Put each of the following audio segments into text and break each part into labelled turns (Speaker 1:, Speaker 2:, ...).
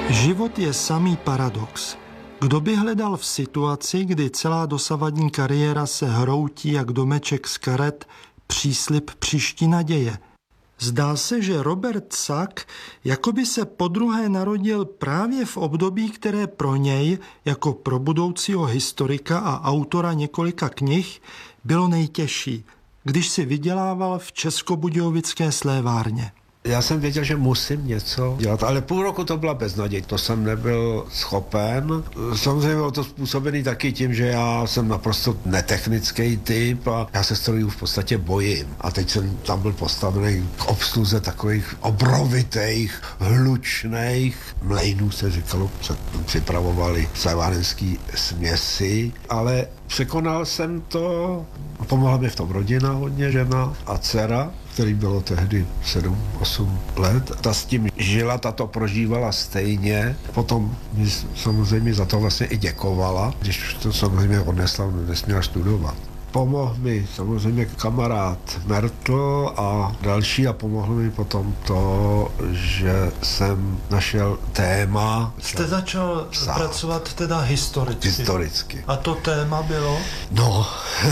Speaker 1: Život je samý paradox. Kdo by hledal v situaci, kdy celá dosavadní kariéra se hroutí jak domeček z karet, příslib příští naděje? Zdá se, že Robert Sack jakoby se podruhé narodil právě v období, které pro něj, jako pro budoucího historika a autora několika knih, bylo nejtěžší, když si vydělával v českobudějovické slévárně.
Speaker 2: Já jsem věděl, že musím něco dělat, ale půl roku to byla beznaděj, to jsem nebyl schopen. Samozřejmě bylo to způsobený taky tím, že já jsem naprosto netechnický typ a já se strojů v podstatě bojím. A teď jsem tam byl postavený k obsluze takových obrovitých, hlučných mlejnů, se říkalo, se připravovali slévárenský směsi, ale překonal jsem to, pomohla mi v tom rodina hodně, žena a dcera, který bylo tehdy 7-8 let. Ta s tím žila, ta to prožívala stejně. Potom mi samozřejmě za to vlastně i děkovala, když to samozřejmě odnesla, nesměla studovat. Pomohl mi samozřejmě kamarád Mertl a další a pomohlo mi potom to, že jsem našel téma.
Speaker 1: Jste začal pracovat teda historicky. A to téma bylo?
Speaker 2: No,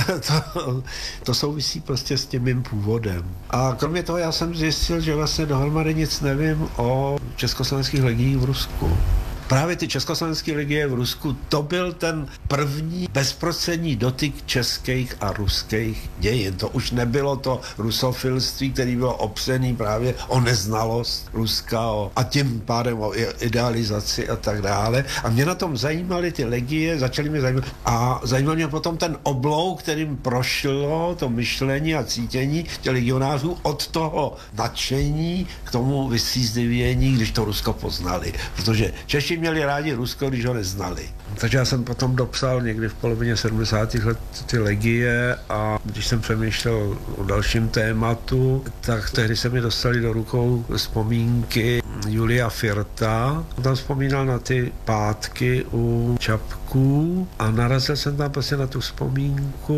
Speaker 2: to souvisí prostě s tím mým původem. A kromě toho já jsem zjistil, že vlastně dohromady nic nevím o československých legiích v Rusku. Právě ty československé legie v Rusku, to byl ten první bezprostřední dotyk českých a ruských dějin. To už nebylo to rusofilství, který bylo opřený právě o neznalost Ruska a tím pádem o idealizaci a tak dále. A mě na tom zajímaly ty legie, začaly mě zajímat. A zajímal mě potom ten oblouk, kterým prošlo to myšlení a cítění těch legionářů od toho nadšení k tomu vystřízlivění, když to Rusko poznali. Protože Češi měli rádi Rusko, když ho neznali. Takže já jsem potom dopsal někdy v polovině 70. let ty legie a když jsem přemýšlel o dalším tématu, tak tehdy se mi dostali do rukou vzpomínky Julia Firta. On tam vzpomínal na ty pátky u Čapků a narazil jsem tam prostě na tu vzpomínku,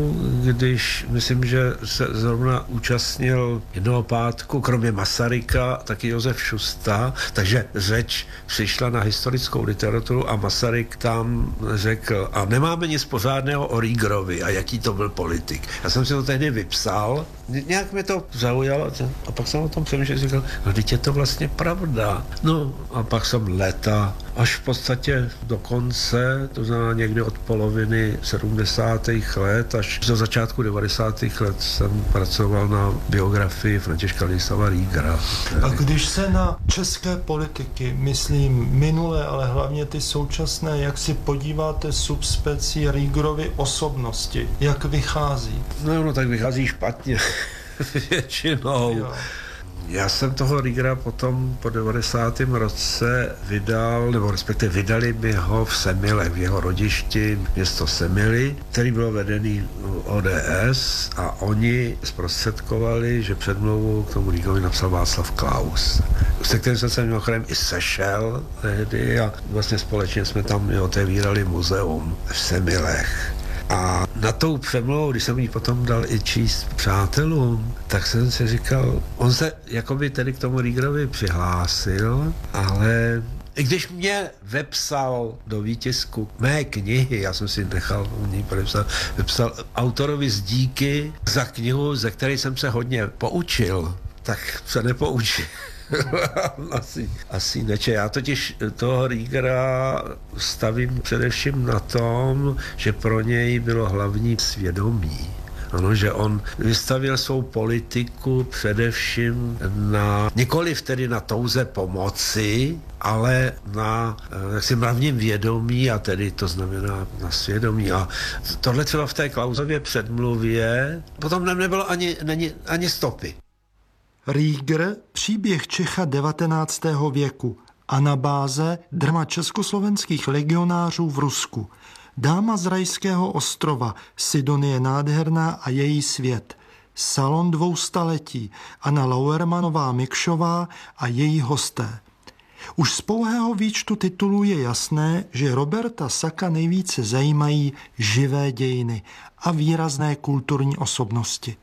Speaker 2: když myslím, že se zrovna účastnil jednoho pátku, kromě Masaryka, taky Josef Šusta, takže řeč přišla na historickou literaturu a Masaryk tam řekl, a nemáme nic pořádného o Riegerovi a jaký to byl politik. Já jsem si to tehdy vypsal, nějak mě to zaujalo a pak jsem o tom přemýšlel, říkal, no teď je to vlastně pravda. No a pak jsem léta, až v podstatě do konce, to znamená někdy od poloviny 70. let až do začátku 90. let jsem pracoval na biografii Františka Ladislava Riegera.
Speaker 1: A když se na české politiky, myslím minulé, ale hlavně ty současné, jak si podíváte subspecie Riegerovy osobnosti, jak vychází?
Speaker 2: No tak vychází špatně. Většinou. Jo. Já jsem toho Riegera potom po 90. roce vydal, nebo respektive vydali mi ho v Semilech, v jeho rodišti, město Semily, který bylo vedený ODS a oni zprostředkovali, že předmluvu k tomu Riegerovi napsal Václav Klaus, se kterým jsem se mimochodem i sešel tehdy a vlastně společně jsme tam otevírali muzeum v Semilech. A na tou přemluvou, když jsem ji potom dal i číst přátelům, tak jsem si říkal, on se jakoby tedy k tomu Riegerovi přihlásil, ale i když mě vepsal do výtisku mé knihy, já jsem si nechal u ní podepsat, vypsal autorovi z díky za knihu, ze které jsem se hodně poučil, tak se nepoučil. Asi neče. Já totiž toho Riegera stavím především na tom, že pro něj bylo hlavní svědomí. Ano, že on vystavil svou politiku především na, nikoliv tedy na touze pomoci, ale na jaksi mravním vědomí a tedy to znamená na svědomí. A tohle třeba v té Klausově předmluvě potom nebylo ani stopy.
Speaker 1: Rieger, příběh Čecha 19. věku, anabáze drama československých legionářů v Rusku, Dáma z rajského ostrova, Sidonie nádherná a její svět, Salon 200 letí, Anna Lauermanová-Mikšová a její hosté. Už z pouhého výčtu titulů je jasné, že Roberta Sacka nejvíce zajímají živé dějiny a výrazné kulturní osobnosti.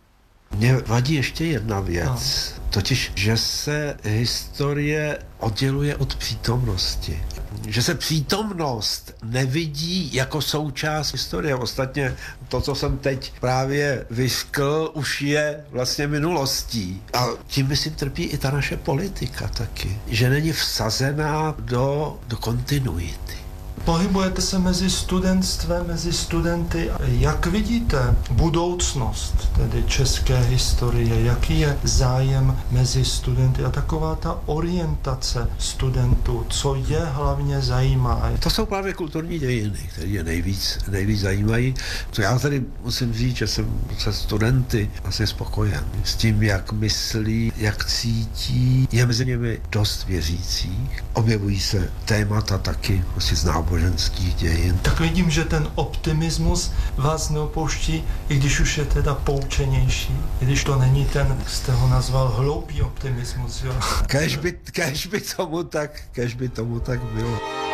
Speaker 2: Mně vadí ještě jedna věc, totiž, že se historie odděluje od přítomnosti. Že se přítomnost nevidí jako součást historie. Ostatně to, co jsem teď právě vyškl, už je vlastně minulostí. A tím, myslím, trpí i ta naše politika taky. Že není vsazená do kontinuity.
Speaker 1: Pohybujete se mezi studentstvem, mezi studenty. Jak vidíte budoucnost tedy české historie? Jaký je zájem mezi studenty a taková ta orientace studentů? Co je hlavně zajímá?
Speaker 2: To jsou právě kulturní dějiny, které je nejvíc zajímají. To já tady musím říct, že jsem se studenty vlastně spokojen s tím, jak myslí, jak cítí. Je mezi nimi dost věřících. Objevují se témata taky vlastně z náboženských dějin.
Speaker 1: Tak vidím, že ten optimismus vás neopouští, i když už je teda poučenější, i když to není ten, jak jste ho nazval, hloupý optimismus. Jo?
Speaker 2: Kéž by tomu tak bylo.